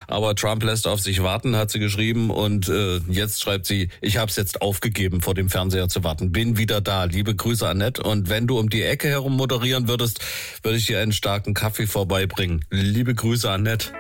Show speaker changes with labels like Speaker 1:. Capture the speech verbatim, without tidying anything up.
Speaker 1: Aber Trump lässt auf sich warten, hat sie geschrieben. Und äh, jetzt schreibt sie, ich habe es jetzt aufgegeben, vor dem Fernseher zu warten. Bin wieder da. Liebe Grüße, Annette. Und wenn du um die Ecke herum moderieren würdest, würde ich dir einen starken Kaffee vorbeibringen. Liebe Grüße, Annette.